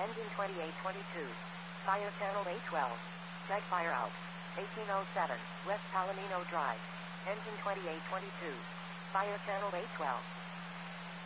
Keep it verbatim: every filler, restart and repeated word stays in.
Engine twenty-eight twenty-two. Fire channel A twelve. Seg fire out. eighteen oh seven, West Palomino Drive. Engine twenty-eight twenty-two. Fire channel A twelve.